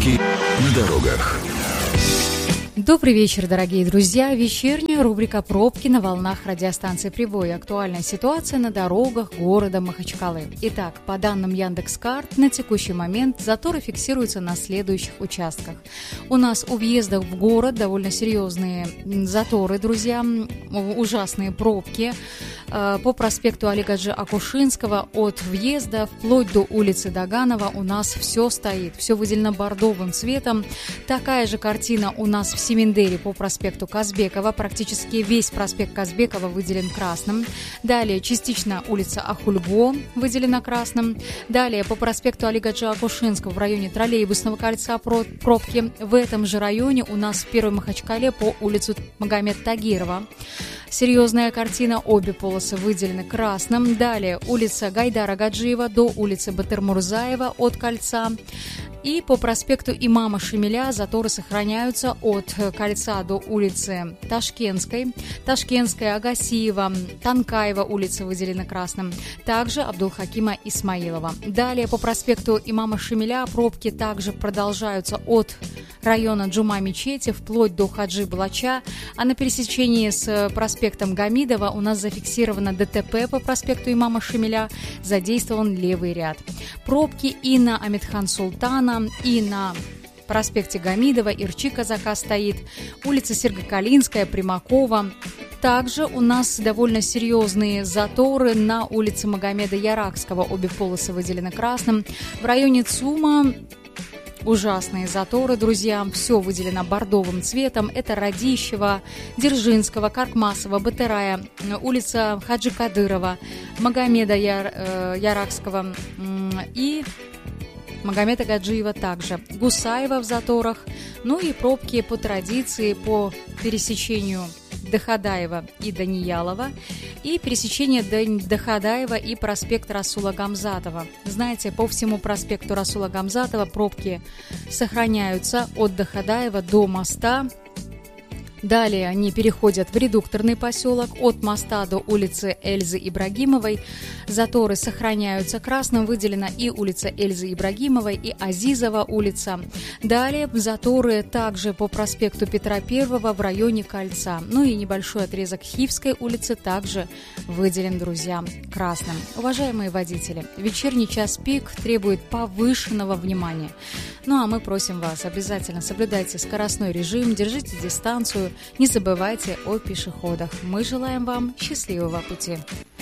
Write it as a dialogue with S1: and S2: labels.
S1: Пробки на дорогах.
S2: Добрый вечер, дорогие друзья. Вечерняя рубрика «Пробки» на волнах радиостанции «Прибой». Актуальная ситуация на дорогах города Махачкалы. Итак, по данным Яндекс.Карт, на текущий момент заторы фиксируются на следующих участках. У нас у въезда в город довольно серьезные заторы, друзья, ужасные пробки. По проспекту Олега Джи Акушинского от въезда вплоть до улицы Доганова у нас все стоит, все выделено бордовым цветом. Такая же картина у нас в Семендере по проспекту Казбекова. Практически весь проспект Казбекова выделен красным. Далее частично улица Ахульго выделена красным. Далее по проспекту Олега Джи Акушинского в районе троллейбусного кольца пробки. В этом же районе у нас в Первой Махачкале по улице Магомед Тагирова. Серьезная картина, обе полосы выделены красным. Далее улица Гайдара Гаджиева до улицы Батыр-Мурзаева от кольца. И по проспекту Имама Шемиля заторы сохраняются от кольца до улицы Ташкентской. Ташкентская, Агасиева, Танкаева улица выделена красным. Также Абдулхакима Исмаилова. Далее по проспекту Имама Шемиля пробки также продолжаются от района Джума-Мечети вплоть до Хаджи Балача. А на пересечении с проспектом Гамидова у нас зафиксировано ДТП по проспекту Имама Шемиля. Задействован левый ряд. Пробки и на Амитхан Султана, и на проспекте Гамидова, Ирчи Казака стоит, улица Сергокалинская, Примакова. Также у нас довольно серьезные заторы на улице Магомеда Яракского, обе полосы выделены красным. В районе ЦУМа ужасные заторы, друзья, все выделено бордовым цветом. Это Радищева, Дзержинского, Каркмасова, Батырая, улица Хаджи Кадырова, Магомеда Яракского и Магомеда Гаджиева также. Гусаева в заторах. Ну и пробки по традиции по пересечению Дахадаева и Даниялова и пересечение Дахадаева и проспект Расула Гамзатова. Знаете, по всему проспекту Расула Гамзатова пробки сохраняются от Дахадаева до моста. Далее они переходят в редукторный поселок от моста до улицы Эльзы Ибрагимовой. Заторы сохраняются. Красным выделена и улица Эльзы Ибрагимовой, и Азизова улица. Далее заторы также по проспекту Петра I в районе Кольца. Ну и небольшой отрезок Хивской улицы также выделен, друзья, красным. Уважаемые водители, вечерний час пик требует повышенного внимания. Ну а мы просим вас, обязательно соблюдайте скоростной режим, держите дистанцию, не забывайте о пешеходах. Мы желаем вам счастливого пути.